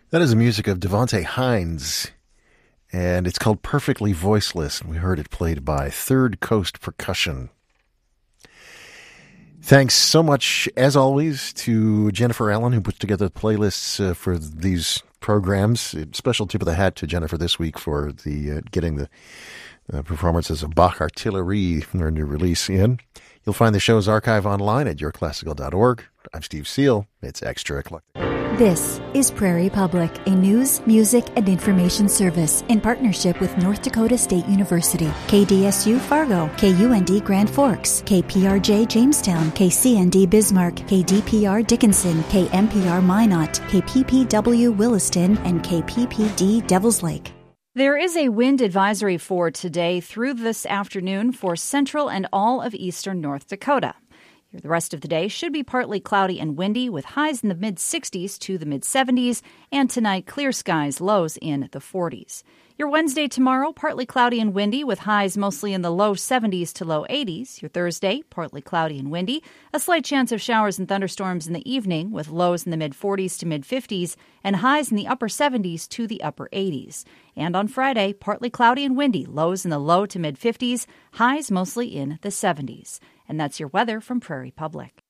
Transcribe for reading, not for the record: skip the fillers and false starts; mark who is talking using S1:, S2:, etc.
S1: That is the music of Devontae Hines, and it's called Perfectly Voiceless, and we heard it played by Third Coast Percussion. Thanks so much, as always, to Jennifer Allen, who puts together the playlists for these programs. Special tip of the hat to Jennifer this week for the getting the performances of Bach Artillery, their new release in. You'll find the show's archive online at yourclassical.org. I'm Steve Seal. It's Extra Eclectic.
S2: This is Prairie Public, a news, music, and information service in partnership with North Dakota State University, KDSU Fargo, KUND Grand Forks, KPRJ Jamestown, KCND Bismarck, KDPR Dickinson, KMPR Minot, KPPW Williston, and KPPD Devils Lake.
S3: There is a wind advisory for today through this afternoon for central and all of eastern North Dakota. The rest of the day should be partly cloudy and windy with highs in the mid-60s to the mid-70s, and tonight clear skies, lows in the 40s. Your Wednesday tomorrow, partly cloudy and windy with highs mostly in the low 70s to low 80s. Your Thursday, partly cloudy and windy, a slight chance of showers and thunderstorms in the evening with lows in the mid-40s to mid-50s and highs in the upper 70s to the upper 80s. And on Friday, partly cloudy and windy, lows in the low to mid-50s, highs mostly in the 70s. And that's your weather from Prairie Public.